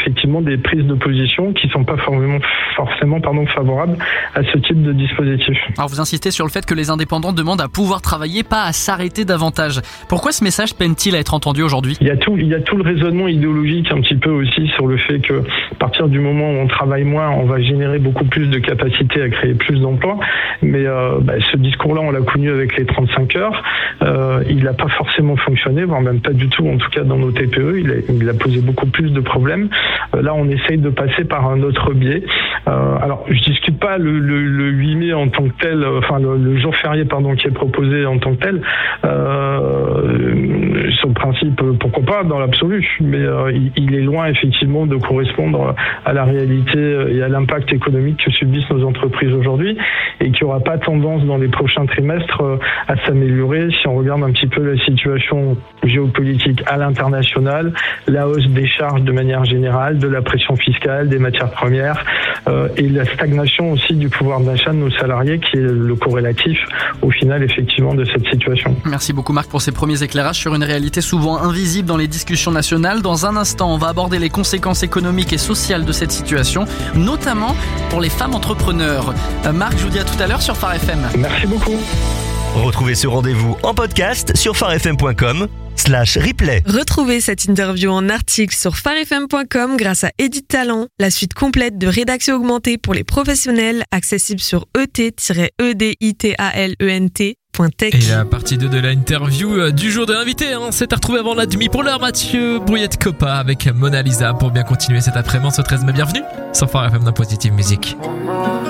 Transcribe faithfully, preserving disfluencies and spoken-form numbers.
effectivement des prises de position qui sont pas forcément, forcément pardon, favorables à ce type de dispositif. Alors vous insistez sur le fait que les indépendants demandent à pouvoir travailler, pas à s'arrêter davantage. Pourquoi ce message peine-t-il à être entendu aujourd'hui ? Il y a tout, il y a tout le raisonnement idéologique un petit peu aussi sur le fait que à partir du moment où on travaille moins, on va générer beaucoup plus de capacité à créer plus d'emplois. Mais euh, bah, ce discours-là, on l'a connu avec les trente-cinq heures. Euh, il n'a pas forcément fonctionné, voire même pas du tout, en tout cas dans nos T P E. Il a, il a posé beaucoup plus de problèmes. Euh, là, on essaye de passer par un autre biais. Euh, alors, je discute pas le, le, le huit mai en tant que tel, enfin le, le jour férié pardon qui est proposé en tant que tel. Euh, sur le principe, pourquoi pas dans l'absolu, mais euh, il, il est loin effectivement de correspondre à la réalité et à l'impact économique que subissent nos entreprises aujourd'hui, et qui n'aura pas tendance dans les prochains trimestres à s'améliorer si on regarde un petit peu la situation géopolitique à l'international, la hausse des charges de manière générale, de la pression fiscale, des matières premières euh, et la stagnation aussi du pouvoir d'achat de nos salariés qui est le corrélatif au final effectivement de cette situation. Merci beaucoup Marc pour ces premiers éclairages sur une réalité souvent invisible dans les discussions nationales. Dans un instant, on va aborder les conséquences économiques et sociales de cette situation, notamment pour les femmes entrepreneurs. Euh, Marc, je vous dis à tout à l'heure sur Phare F M. Merci beaucoup. Retrouvez ce rendez-vous en podcast sur pharefm point com slash replay. Retrouvez cette interview en article sur pharefm point com grâce à Edit Talent, la suite complète de rédaction augmentée pour les professionnels, accessible sur e t tiret e d i t a l e n t point tech. Et la partie deux de l'interview du jour de l'invité, hein, c'est à retrouver avant la demi. Pour l'heure, Mathieu Brouillette-Copa avec Mona Lisa pour bien continuer cet après-midi ce treize mai. Bienvenue sur Phare F M dans Positive Musique.